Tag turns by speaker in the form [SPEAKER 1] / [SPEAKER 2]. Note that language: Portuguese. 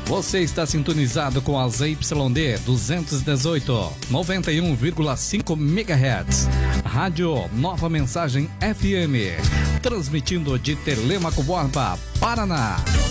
[SPEAKER 1] Você está sintonizado com a ZYD 218, 91,5 MHz. Rádio Nova Mensagem FM. Transmitindo de Telêmaco Borba, Paraná.